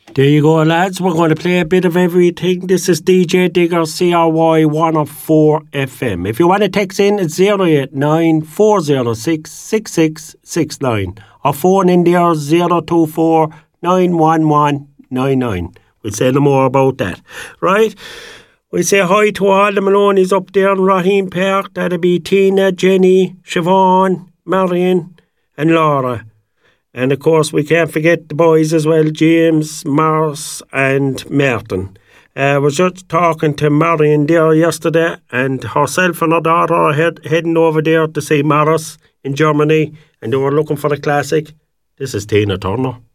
There you go, lads. We're going to play a bit of everything. This is DJ Digger, CRY 104 FM. If you want to text in, it's 089 406 6669. Or phone in there, 024 911 99. We'll say no more about that. Right? We say hi to all the Maloney's up there in Raheen Park. That'll be Tina, Jenny, Siobhan, Marion and Laura. And of course we can't forget the boys as well, James, Mars and Martin. I was just talking to Marion there yesterday, and herself and her daughter are heading over there to see Maris in Germany, and they were looking for the classic. This is Tina Turner.